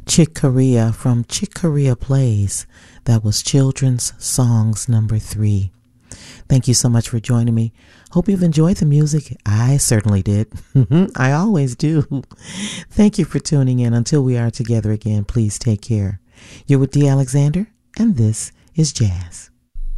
Chick Corea from Chick Corea Plays. That was Children's Songs number 3. Thank you so much for joining me. Hope you've enjoyed the music. I certainly did. I always do. Thank you for tuning in. Until we are together again, please take care. You're with Dee Alexander, and this is Jazz.